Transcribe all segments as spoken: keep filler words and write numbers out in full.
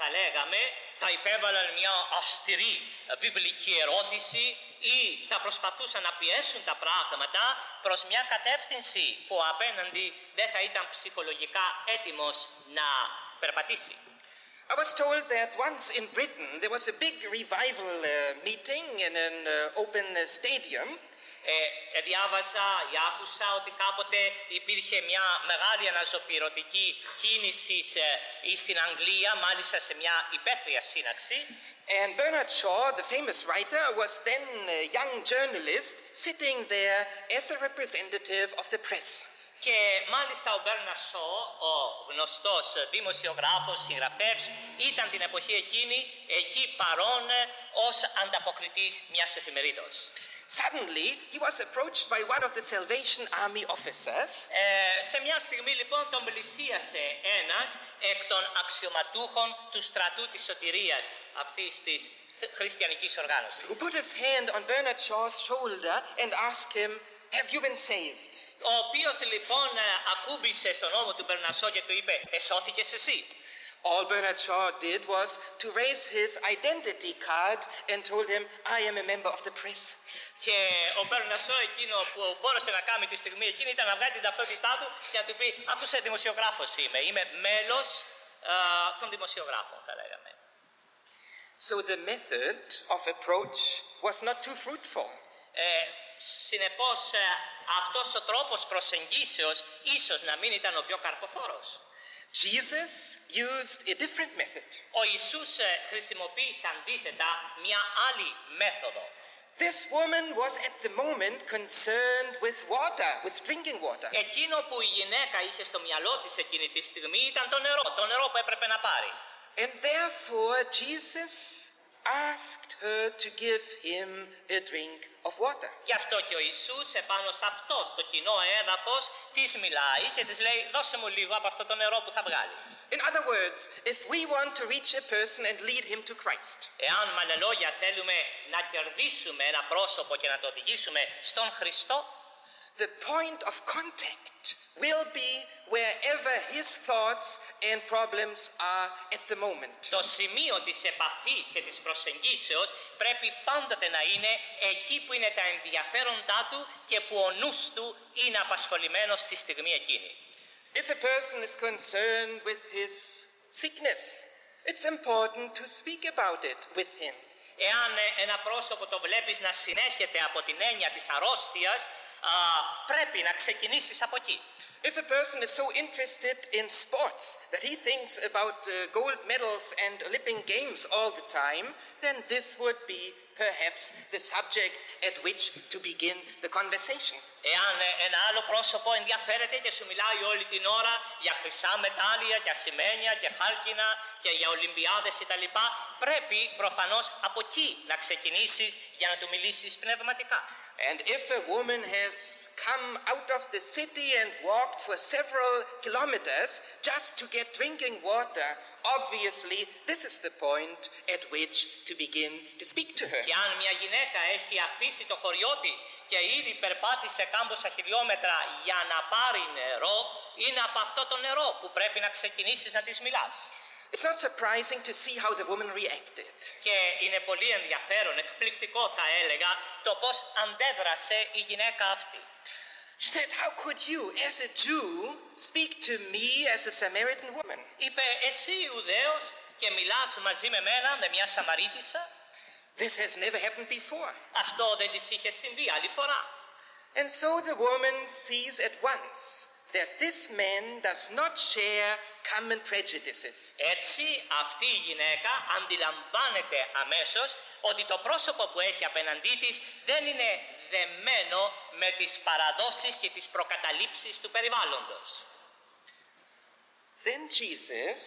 θα λέγαμε, θα υπέβαλαν μια αυστηρή βιβλική ερώτηση ή θα προσπαθούσαν να πιέσουν τα πράγματα προς μια κατεύθυνση που απέναντι δεν θα ήταν ψυχολογικά έτοιμος να περπατήσει. I was told that once in Britain there was a big revival uh, meeting in an uh, open uh, stadium. Ε, διάβασα ή άκουσα ότι κάποτε υπήρχε μια μεγάλη αναζωπηρωτική κίνηση σε, στην Αγγλία, μάλιστα σε μια υπαίθρια σύναξη. And Bernard Shaw, the famous writer, was then a young journalist sitting there as a representative of the press. Και μάλιστα ο Μπέρναρντ Σο, ο γνωστός δημοσιογράφος, συγγραφέας, ήταν την εποχή εκείνη εκεί παρόν ως ανταποκριτής μιας εφημερίδος. Suddenly, he was approached by one of the Salvation Army officers. Ε, σε μια στιγμή λοιπόν τον πλησίασε ένας εκ των αξιωματούχων του στρατού της σωτηρίας αυτής της χριστιανικής οργάνωσης. Who put his hand on Bernard Shaw's shoulder and asked him, "Have you been saved?" Ο οποίος λοιπόν ακούμπησε στον ώμο του Μπέρναρντ Σο και του είπε, εσώθηκες εσύ? All Bernard Shaw did was to raise his identity card and told him, "I am a member of the press." Και ο Μπέρναρντ Σο εκείνο που μπόρεσε να κάνει τη στιγμή εκείνη ήταν να βγάλει την ταυτότητά του και να του πει, άκουσε, δημοσιογράφος είμαι, είμαι μέλος uh, των δημοσιογράφων, θα λέγαμε. So the method of approach was not too fruitful. Ε, συνεπώς ε, αυτός ο τρόπος προσεγγίσεως ίσως να μην ήταν ο πιο καρποφόρος. Jesus used a different method. Ο Ιησούς ε, χρησιμοποίησε αντίθετα μια άλλη μέθοδο. This woman was at the moment concerned with water, with drinking water. Εκείνο που η γυναίκα είχε στο μυαλό της εκείνη τη στιγμή ήταν το νερό, το νερό που έπρεπε να πάρει. And therefore Jesus asked her to give him a drink of water. Γι' αυτό και ο Ιησούς επάνω σε αυτό το κοινό έδαφος της μιλάει και της λέει, δώσε μου λίγο από αυτό το νερό που θα βγάλεις. In other words, if we want to reach a person and lead him to Christ, εάν με άλλα λόγια θέλουμε να κερδίσουμε ένα πρόσωπο και να το οδηγήσουμε στον Χριστό, the point of contact will be wherever his thoughts and problems are at the moment. Το σημείο της επαφής και της προσεγγίσεως πρέπει πάντοτε να είναι εκεί που είναι τα ενδιαφέροντά του και που ο νους του είναι απασχολημένος στη στιγμή εκείνη. If a person is concerned with his sickness, it's important to speak about it with him. Εάν ένα πρόσωπο το βλέπεις να συνέχεται από την έννοια της αρρώστιας, α, πρέπει να ξεκινήσεις από εκεί. If a person is so interested in sports that he thinks about uh, gold medals and Olympic games all the time, then this would be perhaps the subject at which to begin the conversation. Εάν ένα άλλο πρόσωπο ενδιαφέρεται και σου μιλάει όλη την ώρα για χρυσά μετάλλια, για ασημένια και χάλκινα και για Ολυμπιάδες κτλ., πρέπει προφανώς από εκεί να ξεκινήσεις για να του μιλήσεις πνευματικά. And if a woman has come out of the city and walked for several kilometers just to get drinking water, obviously this is the point at which to begin to speak to her. Και αν μια γυναίκα έχει αφήσει το χωριό της και ήδη περπάτησε κάμποσα χιλιόμετρα για να πάρει νερό, είναι από αυτό το νερό που πρέπει να ξεκινήσεις να της μιλάς. It's not surprising to see how the woman reacted. Και είναι πολύ ενδιαφέρον, εκπληκτικό θα έλεγα, το πώς αντέδρασε η γυναίκα αυτή. She said, "How could you, as a Jew, speak to me as a Samaritan woman?" Είπε, εσύ Ιουδαίος και μιλάς μαζί με μένα, με μια Σαμαρίτισσα? This has never happened before. Αυτό δεν της είχε συμβεί άλλη φορά. And so the woman sees at once that this man does not share common prejudices. Έτσι αυτή η γυναίκα αντιλαμβάνεται αμέσως ότι το πρόσωπο που έχει απέναντί της δεν είναι δεμένο με τις παραδόσεις και τις προκαταλήψεις του περιβάλλοντος. Then Jesus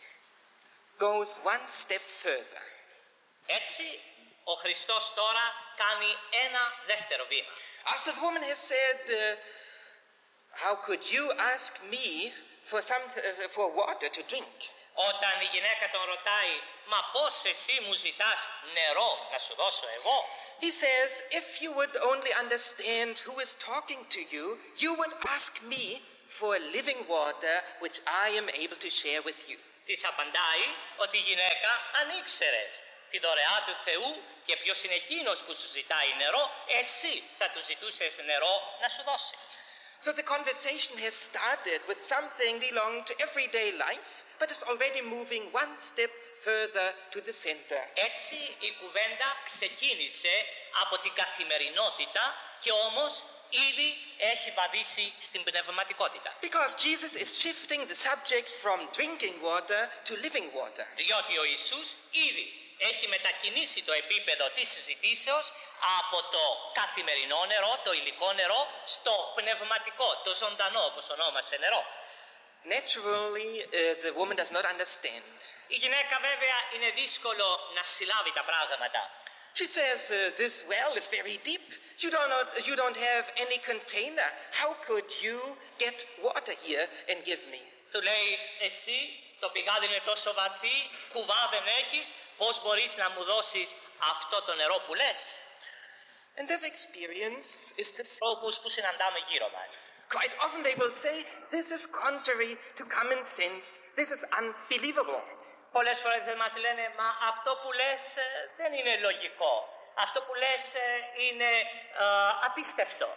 goes one step further. Έτσι ο Χριστός τώρα κάνει ένα δεύτερο βήμα. After the woman has said, uh, "How could you ask me for some uh, for water to drink?" Όταν η γυναίκα τον ρωτάει, μα πώς εσύ μου ζητάς νερό να σου δώσω εγώ? He says, "If you would only understand who is talking to you, you would ask me for living water which I am able to share with you." Της απαντάει ότι η γυναίκα αν ήξερες τη δωρεά του Θεού και ποιος είναι εκείνος που σου ζητάει νερό, εσύ θα του ζητούσες νερό να σου δώσει. So the conversation has started with something belonging to everyday life, but is already moving one step further to the center. Έτσι η κουβέντα ξεκίνησε από την καθημερινότητα και όμως ήδη έχει βαδίσει στην πνευματικότητα. Because Jesus is shifting the subject from drinking water to living water. Διότι ο Ιησούς ήδη έχει μετακινήσει το επίπεδο της συζητήσεως από το καθημερινό νερό, το υλικό νερό, στο πνευματικό, το ζωντανό όπως ονόμασε νερό. Naturally, uh, the woman does not understand. Η γυναίκα βέβαια είναι δύσκολο να συλλάβει τα πράγματα. She says, uh, this well is very deep. You don't, know, you don't have any container. How could you get water here and give me? Του λέει, εσύ το πηγάδι είναι τόσο βαθύ, κουβά δεν έχεις, πώς μπορείς να μου δώσεις αυτό το νερό που λες? And this experience is the Τρόπους που συναντάμε γύρω μας. Quite often they will say, this is contrary to common sense. This is unbelievable. Πολλές φορές δεν μας λένε, μα αυτό που λες ε, δεν είναι λογικό. Αυτό που λες ε, είναι ε, απίστευτο.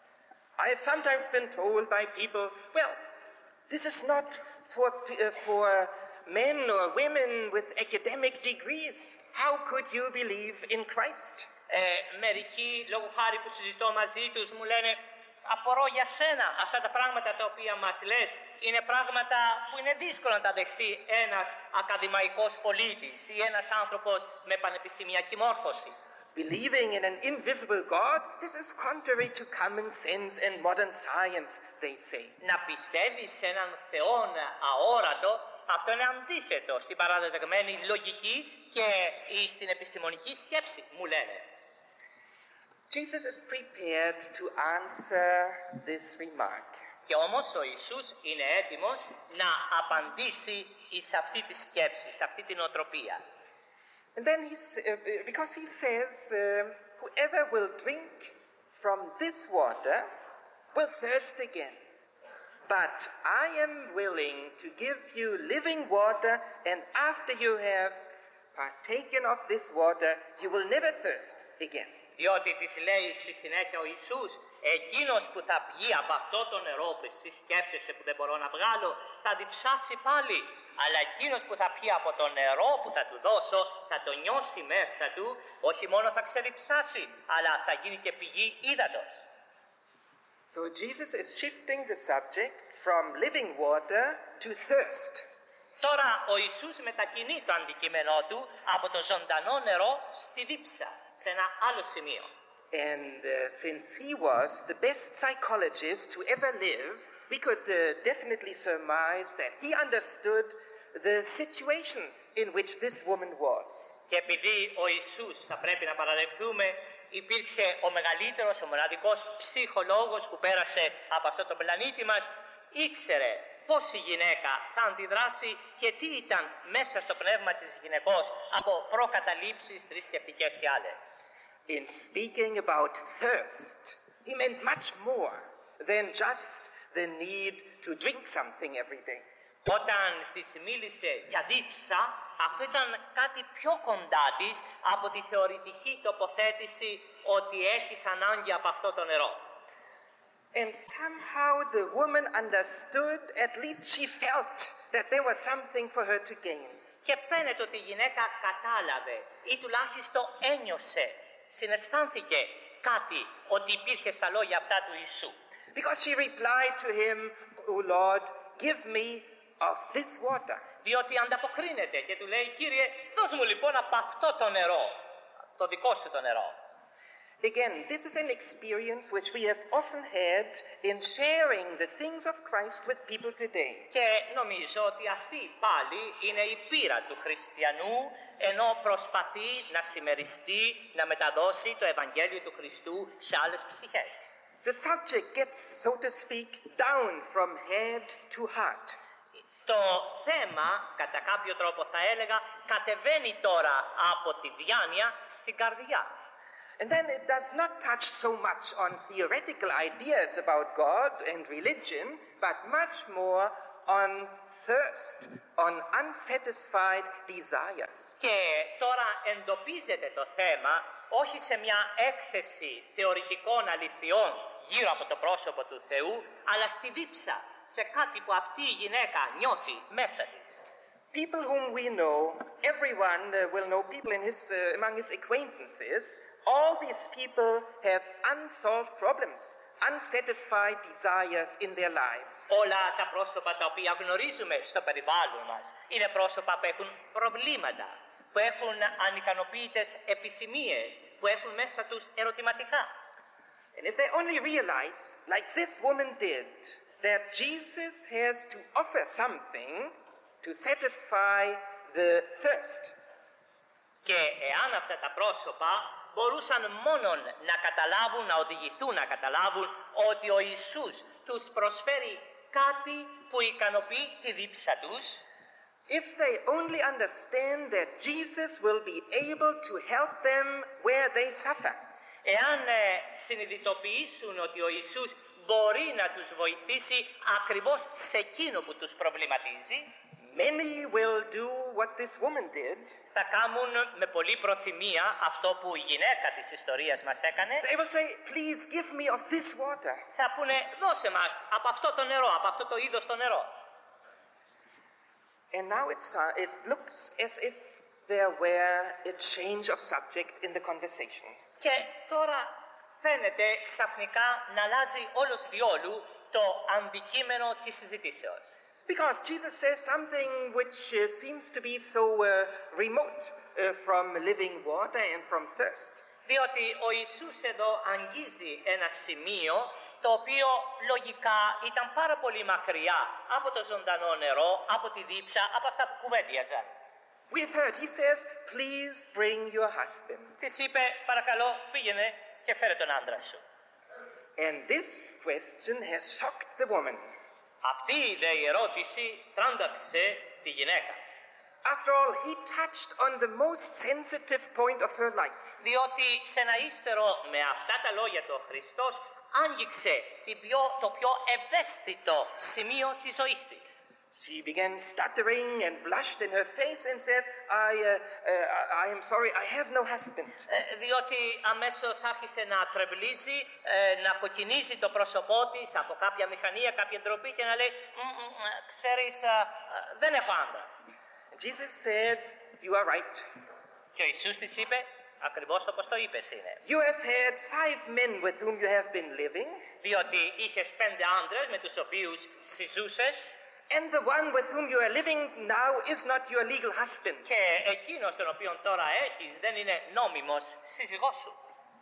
I have sometimes been told by people, well, this is not for, uh, for men or women with academic degrees. How could you believe in Christ? Ε, μερικοί, λόγω χάρη που συζητώ μαζί τους, μου λένε, απορώ για σένα, αυτά τα πράγματα τα οποία μας λες είναι πράγματα που είναι δύσκολο να τα δεχτεί ένας ακαδημαϊκός πολίτης ή ένας άνθρωπος με πανεπιστημιακή μόρφωση. Believing in an invisible God, this is contrary to common sense and modern science, they say. Να πιστεύεις σε έναν Θεό αόρατο, αυτό είναι αντίθετο στην παραδεδεγμένη λογική και στην επιστημονική σκέψη, μου λένε. Jesus is prepared to answer this remark. Και όμως ο Ιησούς είναι έτοιμος να απαντήσει σε αυτή τη σκέψη, σε αυτή την οτροπία. And then he's, uh, because he says, uh, whoever will drink from this water will thirst again. But I am willing to give you living water, and after you have partaken of this water, you will never thirst again. Διότι της λέει στη συνέχεια ο Ιησούς, εκείνος που θα πιει από αυτό το νερό που εσύ σκέφτεσαι που δεν μπορώ να βγάλω, θα διψάσει πάλι. Αλλά εκείνος που θα πιει από το νερό που θα του δώσω, θα το νιώσει μέσα του, όχι μόνο θα ξεδιψάσει, αλλά θα γίνει και πηγή ύδατος. So Jesus is shifting the subject from living water to thirst. Τώρα ο Ιησούς μετακινεί το αντικείμενό του από το ζωντανό νερό στη δίψα, σε ένα άλλο σημείο. And uh, since he was the best psychologist who ever lived, we could uh, definitely surmise that he understood the situation in which this woman was. Και επειδή ο Ιησούς, θα πρέπει να παραδεχθούμε, υπήρξε ο μεγαλύτερος, ο μοναδικός ψυχολόγος που πέρασε από αυτό το πλανήτη μας, ήξερε πώς η γυναίκα θα αντιδράσει και τι ήταν μέσα στο πνεύμα της γυναικός από προκαταλήψεις θρησκευτικές και άλλες. In speaking about thirst, he meant much more than just the need to drink something every day. Όταν της μίλησε για δίψα, αυτό ήταν κάτι πιο κοντά της από τη θεωρητική τοποθέτηση ότι έχεις ανάγκη από αυτό το νερό. And somehow the woman understood, at least she felt, that there was something for her to gain. Και φαίνεται ότι η γυναίκα κατάλαβε ή τουλάχιστον ένιωσε, συναισθάνθηκε κάτι ότι υπήρχε στα λόγια αυτά του Ιησού. Because she replied to him, "O Lord, give me of this water." Διότι ανταποκρίνεται και του λέει, Κύριε, δώσ' μου λοιπόν από αυτό το νερό, το δικό σου το νερό. Again, this is an experience which we have often had in sharing the things of Christ with people today. Και νομίζω ότι αυτή πάλι είναι η πείρα του χριστιανού, ενώ προσπαθεί να συμμεριστεί, να μεταδώσει το Ευαγγέλιο του Χριστού σε άλλες ψυχές. The subject gets, so to speak, down from head to heart. Το θέμα, κατά κάποιο τρόπο θα έλεγα, κατεβαίνει τώρα από τη διάνοια στην καρδιά. And then it does not touch so much on theoretical ideas about God and religion, but much more on thirst, on unsatisfied desires. Και τώρα εντοπίζεται το θέμα όχι σε μια έκθεση θεωρητικών αληθιών γύρω από το πρόσωπο του Θεού, αλλά στη δίψα, σε κάτι που αυτή η γυναίκα νιώθει μέσα της. People whom we know, everyone uh, will know people in his, uh, among his acquaintances. All these people have unsolved problems, unsatisfied desires in their lives. Όλα τα πρόσωπα τα οποία γνωρίζουμε στο περιβάλλον μας είναι πρόσωπα που έχουν προβλήματα, που έχουν ανικανοποίητες επιθυμίες, που έχουν μέσα τους ερωτηματικά. And if they only realize, like this woman did, that Jesus has to offer something to satisfy the thirst. Και εάν αυτά τα πρόσωπα μπορούσαν μόνον να καταλάβουν, να οδηγηθούν να καταλάβουν ότι ο Ιησούς τους προσφέρει κάτι που ικανοποιεί τη δίψα τους, if they only understand that Jesus will be able to help them where they suffer. Εάν ε, συνειδητοποιήσουν ότι ο Ιησούς μπορεί να τους βοηθήσει ακριβώς σε εκείνο που τους προβληματίζει, many will do what this woman did. Θα κάνουν με πολλή προθυμία αυτό που η γυναίκα της ιστορίας μας έκανε. They will say, please give me of this water. Θα πούνε, δώσε μας από αυτό το νερό, από αυτό το είδος το νερό. And now it's, uh, it looks as if there were a change of subject in the conversation. Και τώρα φαίνεται ξαφνικά να αλλάζει όλος διόλου το αντικείμενο της συζητήσεως. Because Jesus says something which uh, seems to be so uh, remote uh, from living water and from thirst. Διότι ο Ιησούς εδώ αγγίζει ένα σημείο το οποίο λογικά ήταν πάρα πολύ μακριά από το ζωντανό νερό, από τη δίψα, από αυτά που κουβέντιαζαν. We've heard, he says, please bring your husband. Της είπε, παρακαλώ πήγαινε και φέρε τον άντρα σου. And this question has shocked the woman. Αυτή δε η ερώτηση τράνταξε τη γυναίκα. After all, he touched on the most sensitive point of her life. Διότι σε ένα ύστερο με αυτά τα λόγια του ο Χριστός άγγιξε την πιο, το πιο ευαίσθητο σημείο της ζωής της. She began stuttering and blushed in her face and said, I, uh, uh, I am sorry, I have no husband. Ε, διότι αμέσως άρχισε να τρευλίζει, ε, να κοκκινίζει το πρόσωπό της από κάποια μηχανία, κάποια ντροπή και να λέει «Ξέρεις, α, α, δεν έχω άντρα». Jesus said, you are right. Και ο Ιησούς της είπε, ακριβώς όπως το είπες είναι. You have had five men with whom you have been living. Διότι είχες πέντε άντρες με τους οποίους συζούσες. And the one with whom you are living now is not your legal husband. Και εκείνος τον οποίον τώρα έχεις δεν είναι νόμιμος σύζυγός σου.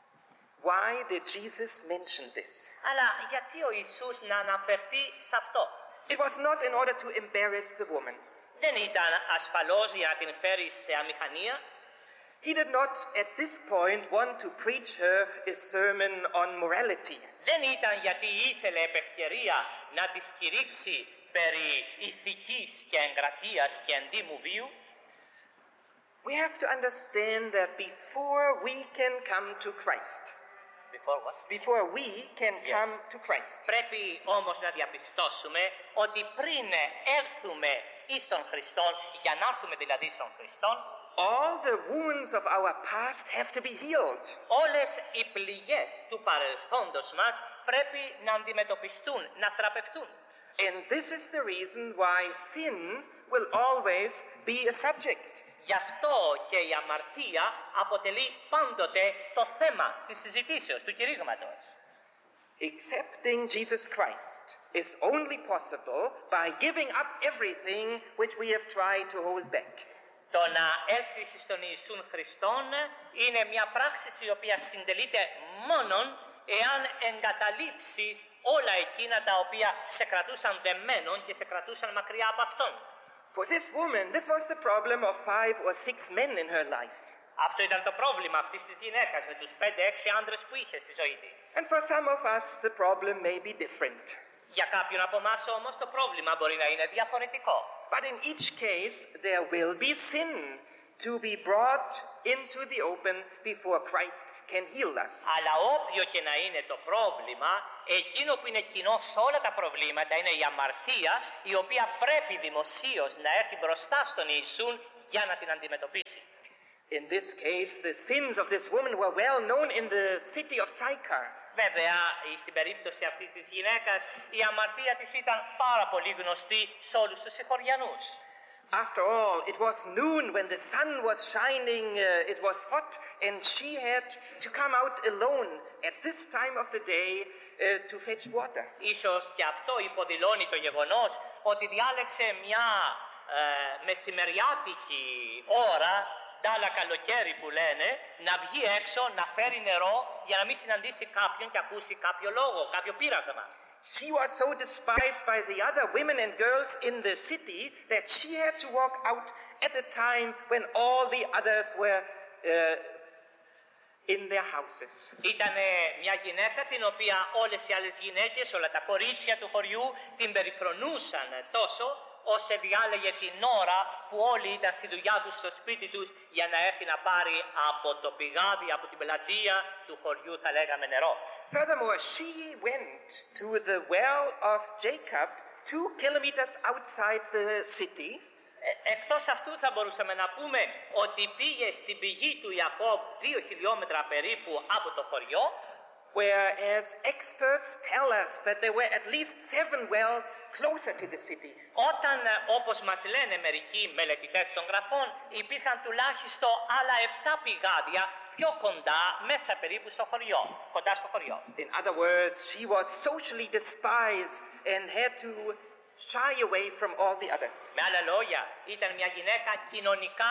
Why did Jesus mention this? Αλλά γιατί ο Ιησούς να αναφερθεί σε αυτό? It was not in order to embarrass the woman. Δεν ήταν ασφαλώς για να την φέρει σε αμηχανία. He did not at this point want to preach her a sermon on morality. Δεν ήταν γιατί ήθελε επ' ευκαιρία να της κηρύξει περί ηθικής και εγκρατείας και εντύμου βίου. We have to understand that before we can come to Christ, Before what? before we can Yes. come to Christ, Πρέπει όμως να διαπιστώσουμε ότι πριν έρθουμε εις τον Χριστόν, για να έρθουμε δηλαδή στον Χριστόν, all the wounds of our past have to be healed. όλες οι πληγές του παρελθόντος μας πρέπει να αντιμετωπιστούν, να θεραπευτούν. And this is the reason why sin will always be a subject. Γι' αυτό και η αμαρτία αποτελεί πάντοτε το θέμα της συζητήσεως, του κηρύγματος. Accepting Jesus Christ is only possible by giving up everything which we have tried to hold back. Το να έλθεις στον Ιησούν Χριστόν είναι μια πράξη η οποία συντελείται μόνον εάν εγκαταλείψεις όλα εκείνα τα οποία σε κρατούσαν δεμένον και σε κρατούσαν μακριά από Αυτόν. For this woman, this was the problem of five or six men in her life. Αυτό ήταν το πρόβλημα αυτής της γυναίκας με τους πέντε έξι άντρες που είχε στη ζωή της. And for some of us, the problem may be different. Για κάποιον από εμάς όμως το πρόβλημα μπορεί να είναι διαφορετικό. But in each case, there will be sin. to be brought into the open before Christ can heal us. Αλλά όποιο και να είναι το πρόβλημα, εκείνο που είναι κοινό σε όλα τα προβλήματα είναι η αμαρτία, η οποία πρέπει δημοσίως να έρθει μπροστά στον Ιησούν για να την αντιμετωπίσει. In this case, the sins of this woman were well known in the city of Sychar. Βέβαια, στην περίπτωση αυτή της γυναίκας, η αμαρτία της ήταν πάρα πολύ γνωστή σε όλους τους συγχωριανούς. After all, it was noon when the sun was shining, uh, it was hot, and she had to come out alone at this time of the day uh, to fetch water. Ίσως και αυτό υποδηλώνει το γεγονός ότι διάλεξε μια ε, μεσημεριάτικη ώρα, ντάλα καλοκαίρι που λένε, να βγει έξω, να φέρει νερό για να μην συναντήσει κάποιον και ακούσει κάποιο λόγο, κάποιο πείραγμα. She was so despised by the other women and girls in the city that she had to walk out at a time when all the others were uh, in their houses. Ήταν μια γυναίκα την οποία όλες οι άλλες γυναίκες, όλα τα κορίτσια του χωριού την περιφρονούσαν τόσο, ώστε διάλεγε την ώρα που όλοι ήταν στη δουλειά τους, στο σπίτι τους, για να έρθει να πάρει από το πηγάδι, από την πλατεία του χωριού, θα λέγαμε, νερό. Furthermore, she went to the well of Jacob, two kilometers outside the city. Ε, εκτός αυτού θα μπορούσαμε να πούμε ότι πήγε στην πηγή του Ιακώβ δύο χιλιόμετρα περίπου από το χωριό, whereas experts tell us that there were at least seven wells closer to the city. Όταν, όπως μας λένε μερικοί μελετητές των γραφών, υπήρχαν τουλάχιστον άλλα εφτά πηγάδια πιο κοντά, μέσα περίπου στο χωριό, κοντά στο χωριό. In other words, she was socially despised and had to shy away from all the others. Με άλλα λόγια, ήταν μια γυναίκα κοινωνικά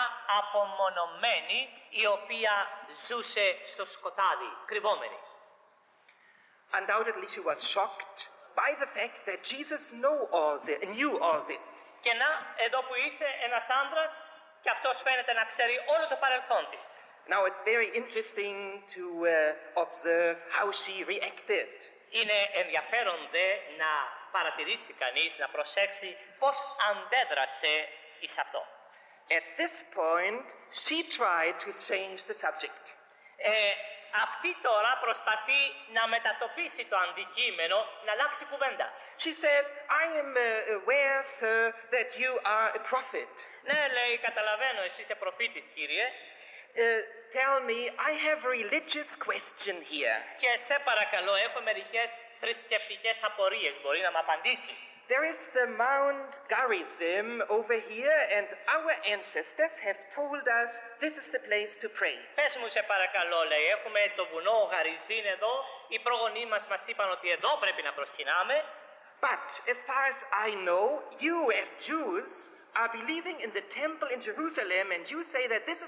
απομονωμένη, η οποία ζούσε στο σκοτάδι, κρυβόμενη. Undoubtedly she was shocked by the fact that Jesus know all the, knew all this. Και να, εδώ που ήρθε ένας άντρας και αυτός φαίνεται να ξέρει όλο το παρελθόν της. Now it's very interesting to uh, observe how she reacted. Είναι ενδιαφέρον δε να παρατηρήσει κανείς, να προσέξει πώς αντέδρασε εις αυτό. At this point, she tried to change the subject. Ε, αυτή τώρα προσπαθεί να μετατοπίσει το αντικείμενο, να αλλάξει κουβέντα. She said, I am uh, aware, sir, that you are a prophet. Ναι, λέει, καταλαβαίνω, εσύ είσαι προφήτης, κύριε. Uh, tell me, I have a religious question here. Και σε παρακαλώ, έχω μερικές θρησκευτικές απορίες, μπορεί να μου απαντήσει. There is the Mount Gerizim over here, and our ancestors have told us this is the place to pray. Πες μου σε παρακαλώ, λέει, έχουμε το βουνό Γαριζίν εδώ, οι πρόγονοί μας μας είπαν ότι εδώ πρέπει να προσκυνάμε. But as far as I know, you as Jews are believing in the temple in Jerusalem, and you say that this is